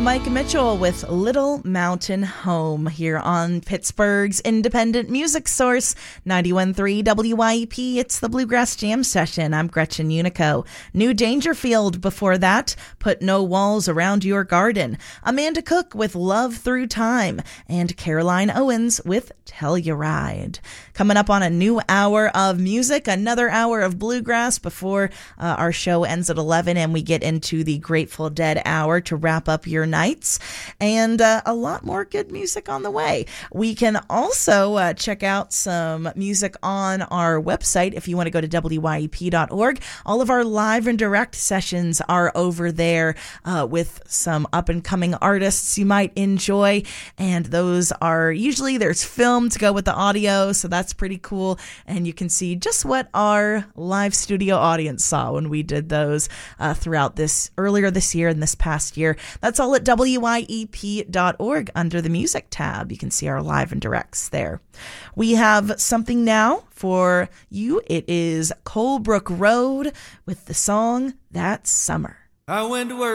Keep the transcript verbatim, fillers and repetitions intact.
Mike Mitchell with Little Mountain Home here on Pittsburgh's independent music source, ninety-one point three W Y E P. It's the Bluegrass Jam Session. I'm Gretchen Unico. New Dangerfield before that, Put No Walls Around Your Garden. Amanda Cook with Love Through Time. And Caroline Owens with Telluride. Coming up on a new hour of music, another hour of bluegrass before uh, our show ends at eleven and we get into the Grateful Dead hour to wrap up your nights, and uh, a lot more good music on the way. We can also uh, check out some music on our website if you want to go to W Y E P dot org. All of our live and direct sessions are over there uh, with some up-and-coming artists you might enjoy, and those are usually, there's film to go with the audio, so that's pretty cool, and you can see just what our live studio audience saw when we did those uh, throughout this, earlier this year and this past year. That's all at W Y E P dot org under the music tab. You can see our live and directs there. We have something now for you. It is Colebrook Road with the song That Summer. I went to work